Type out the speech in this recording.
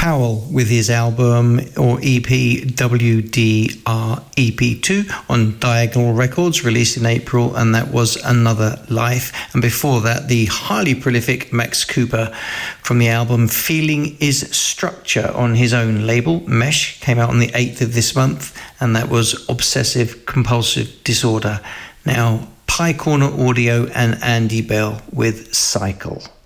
Powell with his album or EP WDR EP2 on Diagonal Records, released in April, and that was Another Life. And before that, the highly prolific Max Cooper from the album Feeling is Structure on his own label, Mesh, came out on the 8th of this month, and that was Obsessive Compulsive Disorder. Now, Pie Corner Audio and Andy Bell with Cycle.